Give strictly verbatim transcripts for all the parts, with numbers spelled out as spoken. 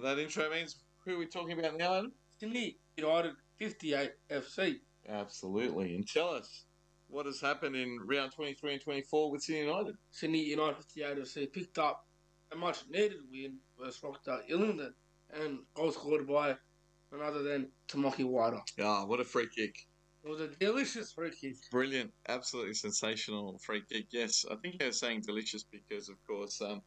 that intro means who are we talking about now, Adam? Sydney United fifty-eight F C. Absolutely. And tell us what has happened in round twenty-three and twenty-four with Sydney United. Sydney United fifty-eight F C picked up a much needed win versus Rockdale Illingdon, and goal scored by none other than Tamaki Water. Ah, what a free kick. It was a delicious free kick. Brilliant. Absolutely sensational free kick. Yes, I think you're saying delicious because, of course, um,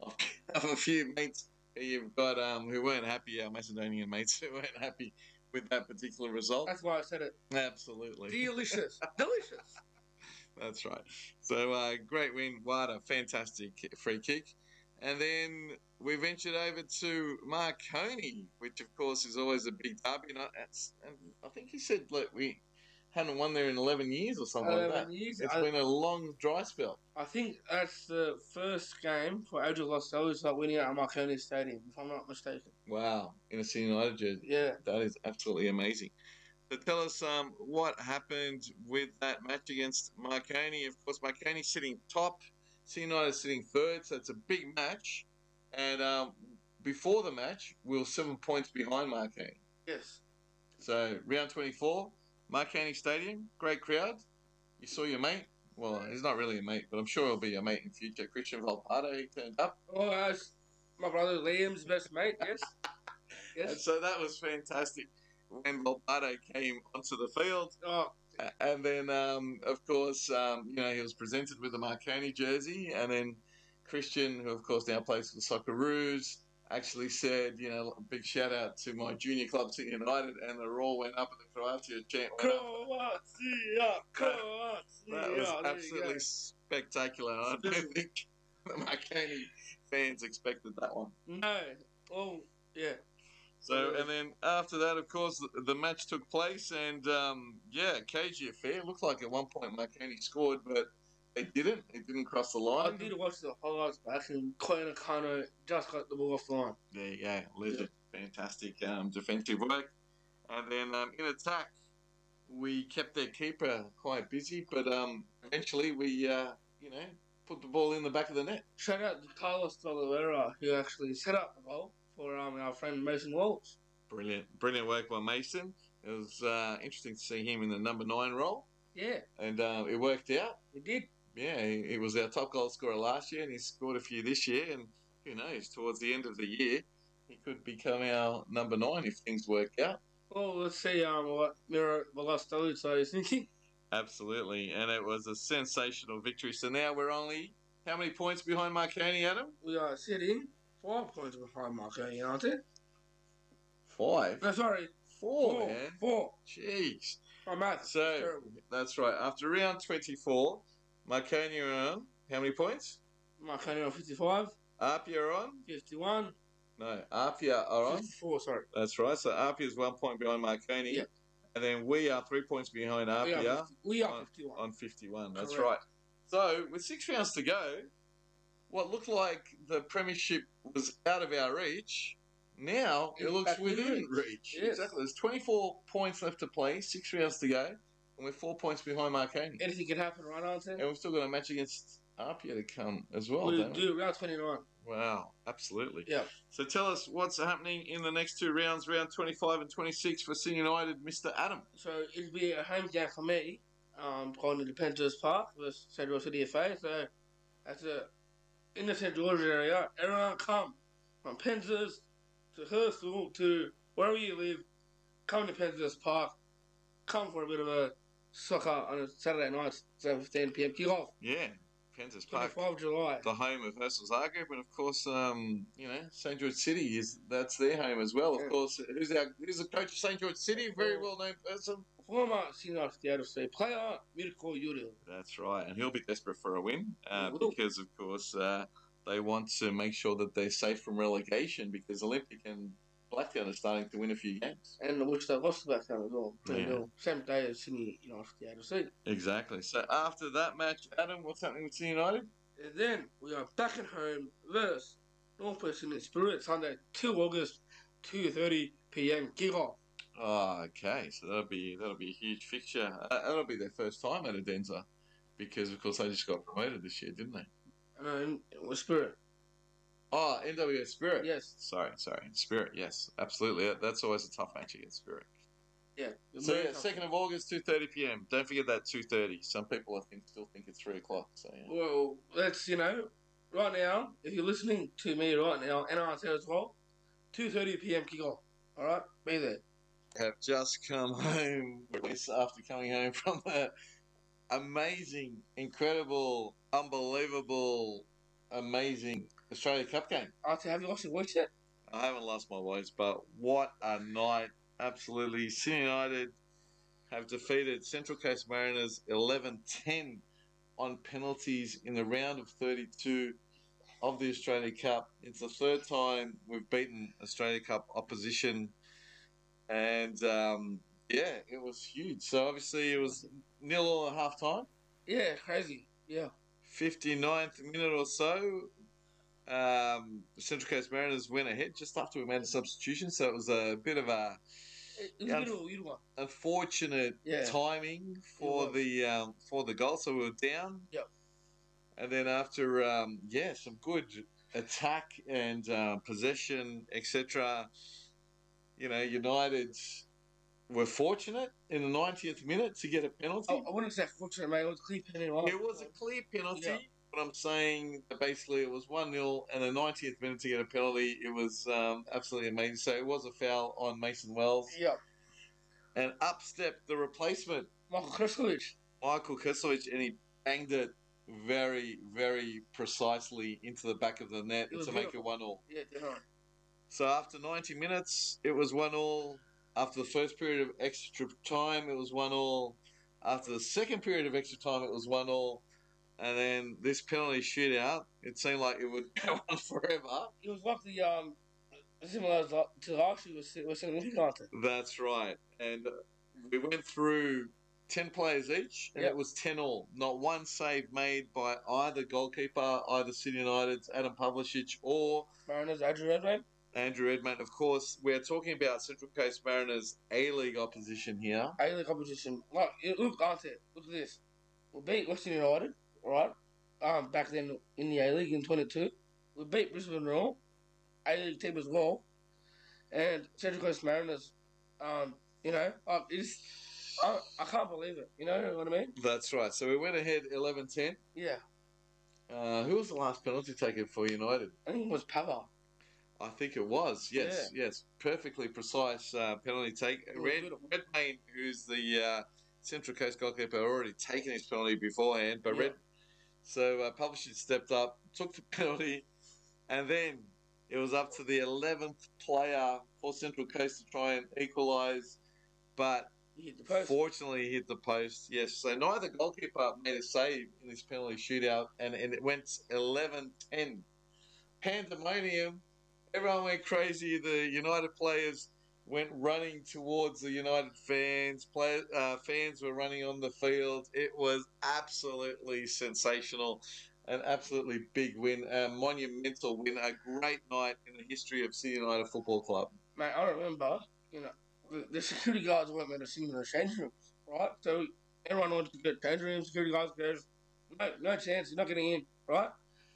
I have a few mates who you've got um, who weren't happy, our Macedonian mates who weren't happy with that particular result. That's why I said it. Absolutely. Delicious. Delicious. That's right. So, uh, great win. Wada, fantastic free kick. And then we ventured over to Marconi, which, of course, is always a big derby. And I, and I think he said, look, we hadn't won there in eleven years or something like that. Years. It's I, been a long dry spell. I think that's the first game for Adrian Lostello like winning at Marconi Stadium, if I'm not mistaken. Wow, in a Sydney United jersey. Yeah. That is absolutely amazing. So tell us um, what happened with that match against Marconi. Of course, Marconi sitting top, Sydney United sitting third, so it's a big match. And um, before the match, we were seven points behind Marconi. Yes. So round twenty-four, Marconi Stadium, great crowd. You saw your mate. Well, he's not really a mate, but I'm sure he'll be your mate in future. Christian Volpato, he turned up. Oh, that's my brother Liam's best mate, yes. Yes. And so that was fantastic when Volpato came onto the field. Oh. And then, um, of course, um, you know, he was presented with the Marconi jersey. And then Christian, who, of course, now plays for the Socceroos, actually said, you know, a big shout out to my junior club, Sydney United, and the roar went up and the Croatia chant went up. Croatia, Croatia. That was absolutely spectacular. I don't think the Marconi fans expected that one. No. Oh, yeah. So, and then after that, of course, the, the match took place, and um, yeah, cagey affair. Looked like at one point Marconi scored, but they didn't. It didn't cross the line. I did watch the highlights back, and Colin O'Connor just got the ball off the line. There you go, legend, yeah. Fantastic um, defensive work. And then um, in attack, we kept their keeper quite busy, but um, eventually we, uh, you know, put the ball in the back of the net. Shout out to Carlos de Oliveira, who actually set up the goal for um, our friend Mason Walsh. Brilliant. Brilliant work by Mason. It was uh, interesting to see him in the number nine role. Yeah. And uh, it worked out. It did. Yeah, he, he was our top goal scorer last year, and he scored a few this year. And who knows, towards the end of the year, he could become our number nine if things work out. Well, let's see um, what Miro Velostello is thinking. Absolutely. And it was a sensational victory. So now we're only, how many points behind Marconi, Adam? We are sitting five points behind Marconi, aren't we? Five? No, sorry. Four, Four. man. Four. Jeez. My math is so, terrible. That's right. After round twenty-four, Marconi are on how many points? Marconi on fifty-five. Apia are on? fifty-one. No, Apia are on? fifty-four, sorry. That's right. So Apia is one point behind Marconi. Yeah. And then we are three points behind Apia. We are, fifty, we are on, fifty-one. On fifty-one. That's Correct. right. So, with six rounds to go, what looked like the premiership was out of our reach, now it It's looks back within within. reach. Yes. Exactly. There's twenty-four points left to play, six rounds to go, and we're four points behind Marconi. Anything can happen, right, Auntie? And we've still got a match against Apia to come as well. We don't we? do, round twenty-nine. Wow, absolutely. Yeah. So tell us what's happening in the next two rounds, round twenty-five and twenty-six for Sydney United, Mister Adam. So it'll be a home game for me, um, going to the Panthers Park versus Central City F A. So that's a, in the Saint George area, everyone come from Panthers to Hurstville to wherever you live, come to Panthers Park, come for a bit of a soccer on a Saturday night, seven fifteen p m kickoff. Yeah, Panthers Park, twenty-fifth of July. the home of Herstal Zagreb, and of course, um, you know, Saint George City is that's their home as well. Of Yeah. course, who's our who's the coach of Saint George City? Very well known person. Former senior F C player, Mirko Juril. That's right, and he'll be desperate for a win uh, He will. because, of course, uh, they want to make sure that they're safe from relegation because Olympic and Blacktown are starting to win a few games. And which they lost back then as well. Yeah. Same day as Sydney United F C. Exactly. So after that match, Adam, what's happening with Sydney United? And then we are back at home versus North West Sydney Spirit Sunday, two August, two thirty p m kickoff. Oh, okay. So that'll be that'll be a huge fixture. Uh, that'll be their first time at Adenza because, of course, they just got promoted this year, didn't they? And then with Spirit. Oh, N W S Spirit. Yes. Sorry, sorry. Spirit, yes. Absolutely. That- That's always a tough match against Spirit. Yeah. So, very yeah, tough. second of August, two thirty p.m. Don't forget that, two thirty. Some people, I think, still think it's three o'clock. So, yeah. Well, let's, you know, right now, if you're listening to me right now, and I said as well, two thirty p.m. kickoff. All right? Be there. Have just come home this after coming home from the amazing, incredible, unbelievable, amazing Australia Cup game. Artie, have you lost your voice yet? I haven't lost my voice, but what a night. Absolutely. Sydney United have defeated Central Coast Mariners eleven ten on penalties in the round of thirty-two of the Australia Cup. It's the third time we've beaten Australia Cup opposition. And, um, yeah, it was huge. So, obviously, it was nil all at half time. Yeah, crazy. Yeah. fifty-ninth minute or so, um, the Central Coast Mariners went ahead just after we made a substitution. So, it was a bit of a It, it was Yeah, a little, little one. unfortunate Yeah. timing for was. the um, for the goal. So, we were down. Yep. And then after, um, yeah, some good attack and uh, possession, et cetera, you know, United were fortunate in the ninetieth minute to get a penalty. Oh, I wouldn't say fortunate, mate. It was a clear penalty, right? It was a clear penalty, Yeah. but I'm saying that basically it was one nil, and the ninetieth minute to get a penalty, it was um, absolutely amazing. So it was a foul on Mason Wells. Yeah. And up stepped the replacement, Michael Kristovic. Michael Kristovic, and he banged it very, very precisely into the back of the net It was to make it beautiful. one all. Yeah, definitely. So after ninety minutes, it was one all. After the first period of extra time, it was one all. After the second period of extra time, it was one all. And then this penalty shootout, it seemed like it would go on forever. It was like the, um, similar to last year was, was in the That's right. And we went through ten players each, and Yep. it was ten all. Not one save made by either goalkeeper, either City United's Adam Pavlicic or Mariners, Andrew Redmayne. Andrew Edmond. Of course, we're talking about Central Coast Mariners A-League opposition here. A-League competition. Like, it- look, Auntie, look at this. We beat Western United, right? Um, back then in the A-League in twenty-two. We beat Brisbane Roar, A-League team as well. And Central Coast Mariners, um, you know, uh, it's, I, I can't believe it. You know what I mean? That's right. So we went ahead eleven ten. Yeah. Uh, who was the last penalty taken for United? I think it was Pava. I think it was. Yes, yes. Perfectly precise uh, penalty take. It was Red, beautiful. Redmayne, who's the uh, Central Coast goalkeeper, had already taken his penalty beforehand. But Yeah. Red, so uh, Publishing stepped up, took the penalty, and then it was up to the eleventh player for Central Coast to try and equalise. But He hit the post. fortunately, he hit the post. Yes. So neither goalkeeper made a save in this penalty shootout, and, and it went eleven ten. Pandemonium. Everyone went crazy. The United players went running towards the United fans. Play, uh, fans were running on the field. It was absolutely sensational. An absolutely big win, a monumental win, a great night in the history of City United Football Club. Mate, I remember, you know, the, the security guards weren't meant to see in the change rooms, right? So everyone wanted to get change rooms. Security guards goes, no, no chance, you're not getting in, right?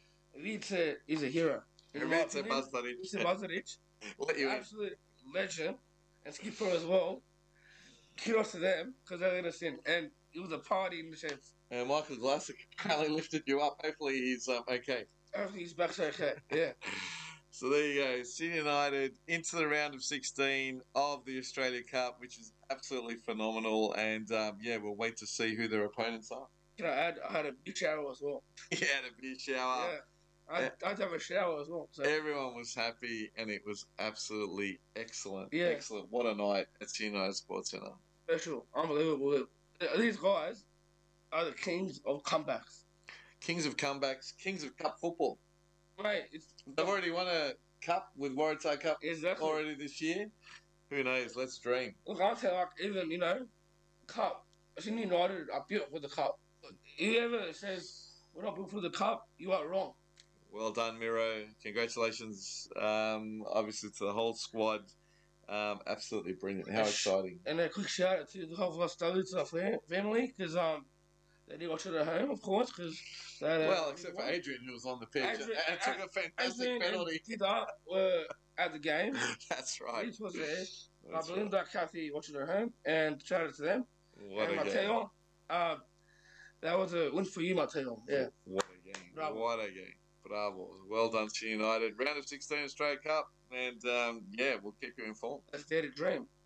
Vice is a hero. In my Vice opinion, Bazdaric. Vice Bazdaric, Let you in. absolute legend, and Skipper as well. Kudos to them because they let us in, and it was a party in the sense. And Michael Glassick apparently lifted you up. Hopefully he's um, okay. Hopefully his back's okay. Yeah. So there you go. City United into the round of sixteen of the Australia Cup, which is absolutely phenomenal. And um, yeah, we'll wait to see who their opponents are. Can I add? I had a big shower as well. Yeah, the beer shower. Yeah. I Yeah. I had to have a shower as well. So Everyone was happy, and it was absolutely excellent. Yeah. Excellent. What a night at City United Sports Centre. special, unbelievable. These guys are the kings of comebacks. Kings of comebacks, kings of cup football. Mate, it's They've already won a cup with Waratah Cup exactly. already this year. Who knows? Let's dream. Look, I'll tell you, like, even, you know, cup. Sydney United are built for the cup. Whoever says we're not built for the cup, you are wrong. Well done, Miro. Congratulations, um, obviously, to the whole squad. Um, absolutely brilliant. How And sh- exciting. And a quick shout out to the whole Australia to our fam- family, because um, They did watch it at home, of course, because well, except for Adrian, who was on the pitch Adrian, and, and took a fantastic Adrian penalty. And Didar were at the game. That's right. He was there. That's uh, Belinda, right. Kathy watching at home, and shout out to them. What and a Mateo, game. Uh, that was a win for you, Mateo. Yeah. What a game. Bravo. What a game. Bravo. Well done to United. Round of sixteen Australia Cup. And, um, yeah, we'll keep you informed. That's their dream.